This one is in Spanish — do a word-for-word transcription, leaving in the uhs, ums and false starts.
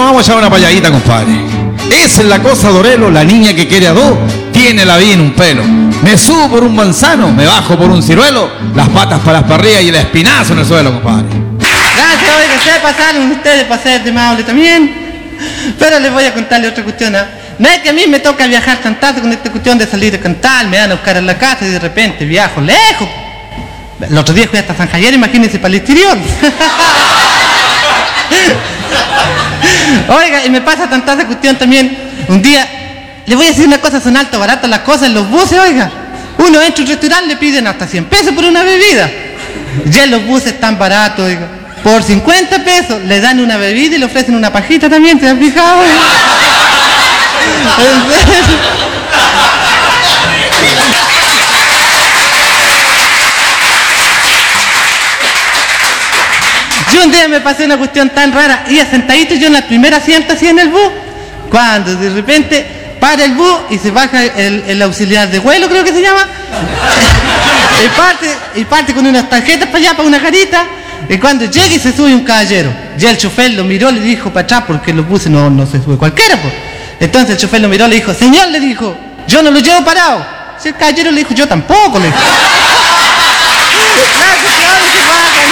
vamos a echar una payadita, compadre. Esa es la cosa, Dorelo, la niña que quiere a dos, tiene la vida en un pelo. Me subo por un manzano, me bajo por un ciruelo, las patas para las parrillas y el espinazo en el suelo, compadre. Gracias, oiga, se pasaron ustedes para ser de amable también. Pero les voy a contarle otra cuestión, ¿eh? No es que a mí me toca viajar tantazo con esta cuestión de salir a cantar, me van a buscar a la casa y de repente viajo lejos. El otro día fui hasta San Javier, imagínense, para el exterior. Oiga, y me pasa tanta cuestión también. Un día, le voy a decir una cosa, son alto barato las cosas en los buses, oiga. Uno entra a un restaurante, le piden hasta cien pesos por una bebida. Ya en los buses están baratos, oiga. Por cincuenta pesos le dan una bebida y le ofrecen una pajita también, ¿te has fijado? Yo un día me pasé una cuestión tan rara, iba sentadito yo en la primera asiento así en el bus, cuando de repente para el bus y se baja el, el auxiliar de vuelo, creo que se llama, y parte, y parte con unas tarjetas para allá, para una carita, y cuando llega y se sube un caballero, ya el chofer lo miró, le dijo para atrás, porque los buses no, no se sube cualquiera, pues. Entonces el chofer lo miró, le dijo, señor, le dijo, yo no lo llevo parado. Si el caballero le dijo, yo tampoco, le dijo. Gracias,